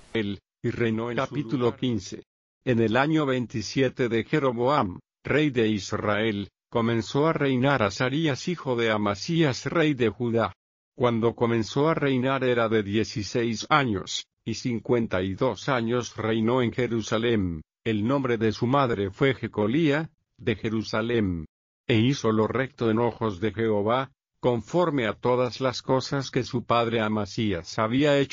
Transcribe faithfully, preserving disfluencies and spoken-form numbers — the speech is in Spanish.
él, y reinó en capítulo quince. En el año veintisiete de Jeroboam, rey de Israel, comenzó a reinar Azarías hijo de Amasías rey de Judá. Cuando comenzó a reinar era de dieciséis años, y cincuenta y dos años reinó en Jerusalén. El nombre de su madre fue Jecolía, de Jerusalén. E hizo lo recto en ojos de Jehová, conforme a todas las cosas que su padre Amasías había hecho.